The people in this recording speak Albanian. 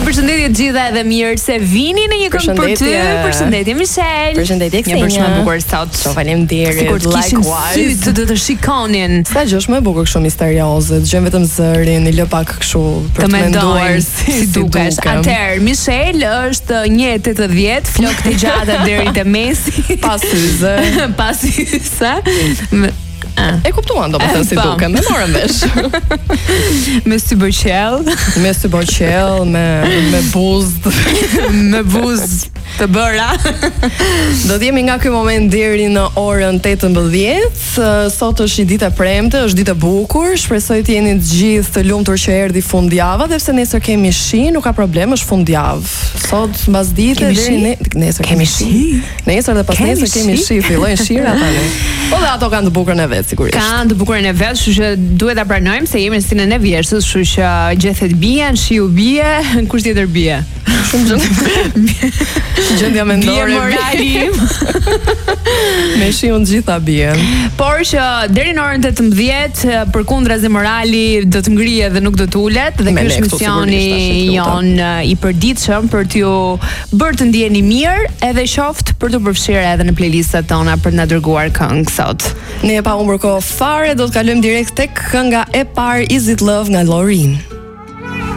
Përshëndetje të gjitha edhe mirë se vini në një këngë për ty. Përshëndetje Michelle. Përshëndetje Ksenia. Një përshëndetje bukur sot. Shumë faleminderit. Sikur të kishin sy të të shikonin. Sa gjë është më e bukur kështu misterioze, dëgjojmë vetëm zërin, i lë pak kështu për të menduar si dukesh. Atëherë Michelle është 1.80, flokët e gjata deri te mesi, pas hyze. Pas hyze. E kuptuan domethënë si duke, më morën vesh. Me sy boqell, me buzë, me buzë të bëra. Do të jemi nga ky moment deri në orën 18. Sot është një ditë e premte, është ditë e bukur. Shpresoj të jeni të gjithë të lumtur që erdhi fundjava, dhe pse nesër kemi shi, nuk ka problem, është fundjavë. Sot mbas dite deri nesër kemi shi. Nesër dhe pas nesër kemi shi, fillojnë shirat tani. Po dhe ato kanë të bukurën e vet sigurisht. Kanë të bukurën e vet, kështu që duhet ta pranojmë se jemi në sinën e vjeshtës, kështu që gjethet bien, shiu bie, kush tjetër bie. Shumë gjendja mendore. Bie morali. Me shiun gjitha bien. Por që deri në orën 18 përkundrazi morali do të ngrihet dhe nuk do të ulet, dhe ky është misioni jon i përditshëm për t'ju bërë të ndjeni mirë, edhe qoftë për të përfshirë edhe në playlistat tona për të na dërguar këngë sot. Ne pa humbur kohë fare, do të kalojmë direkt tek kënga e parë, Is It Love nga Loreen.